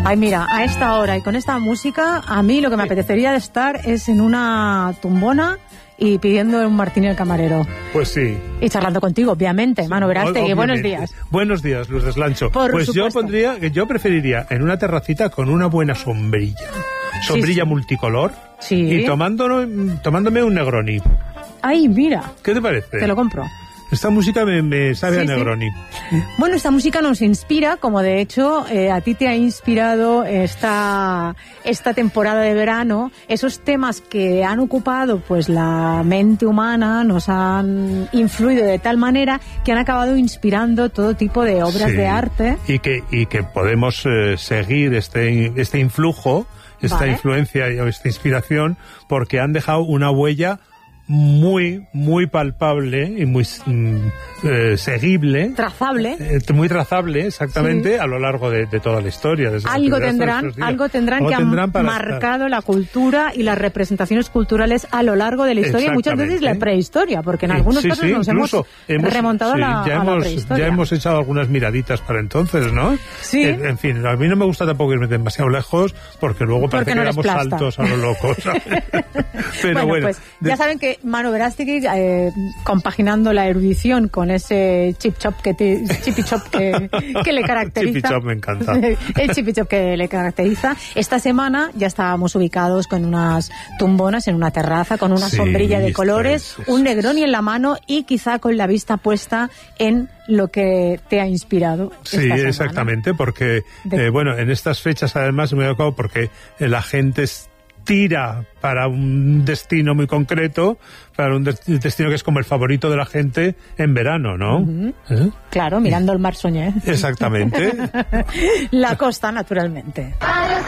Ay, mira, a esta hora y con esta música, a mí lo que me apetecería de estar es en una tumbona y pidiendo un martini al camarero. Pues sí. Y charlando contigo, obviamente, Manu Verástegui. Buenos días. Buenos días, Luz Deslancho. Pues yo preferiría en una terracita con una buena sombrilla. Sombrilla multicolor. Sí. Y tomándome un Negroni. Ay, mira. ¿Qué te parece? Te lo compro. Esta música me sabe a Negroni. Bueno, esta música nos inspira, como de hecho a ti te ha inspirado esta temporada de verano. Esos temas que han ocupado pues la mente humana nos han influido de tal manera que han acabado inspirando todo tipo de obras de arte. Y que podemos seguir este influjo, esta influencia o esta inspiración, porque han dejado una huella muy, muy palpable y muy seguible. Trazable. Muy trazable, exactamente, a lo largo de toda la historia. Algo tendrán que han marcado la cultura y las representaciones culturales a lo largo de la historia, y muchas veces la prehistoria, porque en algunos casos nos hemos remontado a la prehistoria. Ya hemos echado algunas miraditas para entonces, ¿no? Sí. En fin, a mí no me gusta tampoco irme demasiado lejos, porque luego parece que damos saltos a lo loco, ¿sabes? Pero bueno, pues ya saben que Manu Verástegui, compaginando la erudición con ese chip-chop que le caracteriza. Chip-chop me encanta. El chip-chop que le caracteriza. Esta semana ya estábamos ubicados con unas tumbonas en una terraza, con una sombrilla de colores, un Negroni en la mano y quizá con la vista puesta en lo que te ha inspirado. Sí, exactamente, porque en estas fechas además me he dado cuenta porque la gente tira para un destino muy concreto, para un destino que es como el favorito de la gente en verano, ¿no? Uh-huh. Claro, mirando el mar Soñé. Exactamente. La costa, naturalmente.